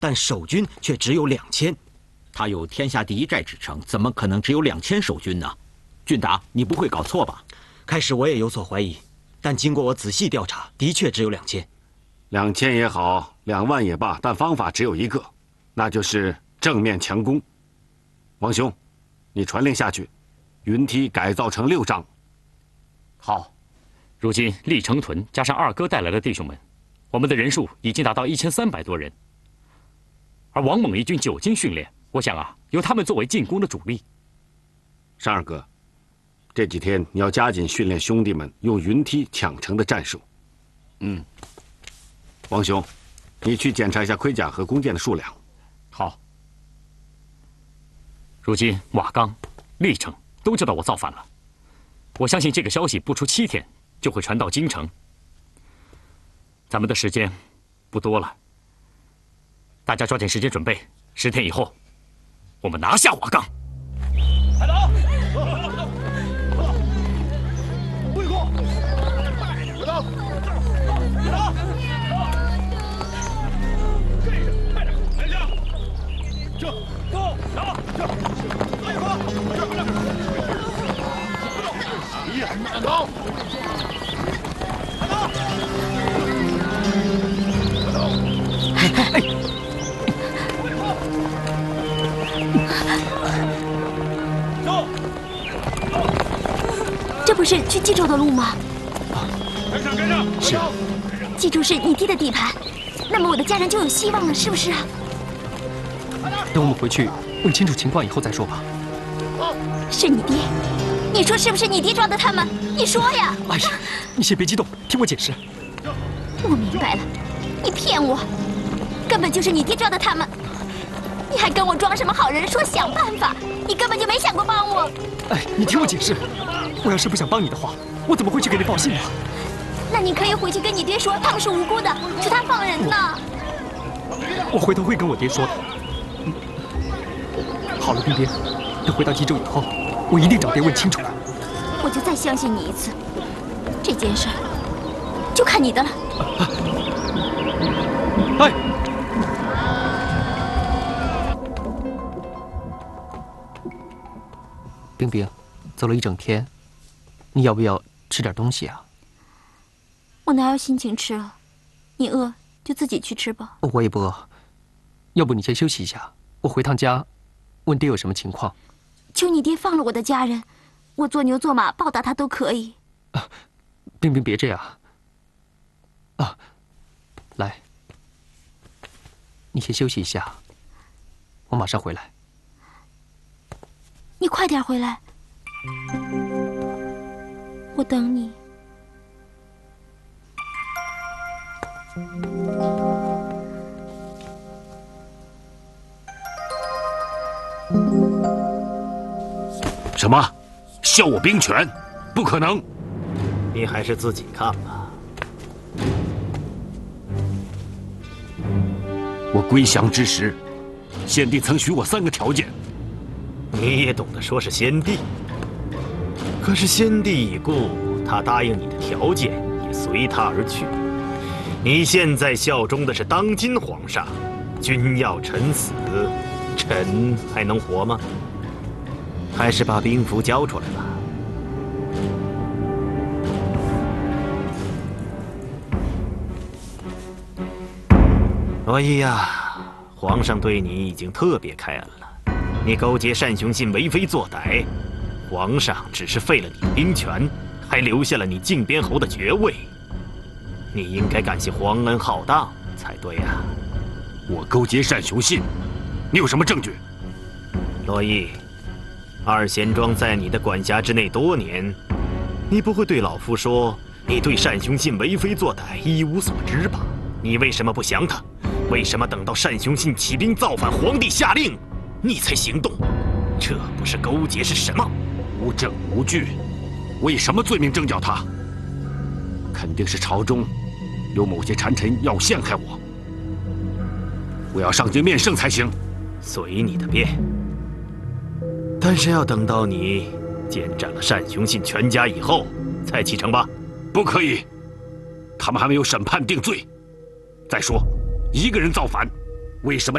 但守军却只有2000。 他有天下第一寨之称，怎么可能只有2000守军呢？俊达，你不会搞错吧？ 开始我也有所怀疑，但经过我仔细调查，的确只有2000。 2000也好，2万也罢，但方法只有一个，那就是正面强攻。王兄，你传令下去，云梯改造成6丈。 好，如今历城屯加上二哥带来的弟兄们，我们的人数已经达到1300多人。而王猛一军久经训练，我想啊，由他们作为进攻的主力。 单二哥，这几天你要加紧训练兄弟们用云梯抢城的战术。王兄，你去检查一下盔甲和弓箭的数量。 好。如今瓦岗、历城都知道我造反了，我相信这个消息不出7天就会传到京城。咱们的时间不多了，大家抓紧时间准备，10天以后，我们拿下瓦岗。 开打！不许过！回头！回头！快点！来下！这，走，打！这，来一发！这，快点！慢走！快走！快走！走！ 这不是去冀州的路吗？ 跟上，跟上！ 是。 冀州是你爹的地盘，那么我的家人就有希望了，是不是啊？ 等我们回去问清楚情况以后再说吧。 是你爹，你说是不是你爹抓的他们？你说呀！ 哎呀，你先别激动，听我解释。 我明白了，你骗我，根本就是你爹抓的他们。你还跟我装什么好人，说想办法，你根本就没想过帮我。 哎，你听我解释，我要是不想帮你的话，我怎么会去给你报信呢？ 那你可以回去跟你爹说，他们是无辜的，是他放人呢。 我回头会跟我爹说的。好了，冰冰，等回到冀州以后，我一定找爹问清楚。 我就再相信你一次，这件事就看你的了。 哎，冰冰，走了一整天，你要不要吃点东西啊？ 我哪有心情吃了？你饿就自己去吃吧。 我也不饿，要不你先休息一下，我回趟家，问爹有什么情况。 求你爹放了我的家人，我做牛做马报答他都可以。 冰冰，别这样。啊，来，你先休息一下，我马上回来。 你快点回来，我等你。 什么？笑我兵权？不可能！ 你还是自己看吧。 我归降之时，先帝曾许我3个条件。 你也懂得说是先帝，可是先帝已故，他答应你的条件也随他而去。你现在效忠的是当今皇上，君要臣死，臣还能活吗？还是把兵符交出来吧。罗毅呀，皇上对你已经特别开恩了。你勾结单雄信为非作歹，皇上只是废了你的兵权，还留下了你靖边侯的爵位。你应该感谢皇恩浩荡才对啊！ 我勾结单雄信，你有什么证据？ 罗毅，二贤庄在你的管辖之内多年，你不会对老夫说你对单雄信为非作歹一无所知吧？你为什么不降他？为什么等到单雄信起兵造反，皇帝下令，你才行动？这不是勾结是什么？ 无证无据，我以什么罪名征剿他？肯定是朝中有某些谗臣要陷害我，我要上京面圣才行。 随你的便，但是要等到你监斩了单雄信全家以后才启程吧？ 不可以，他们还没有审判定罪。再说，一个人造反，为什么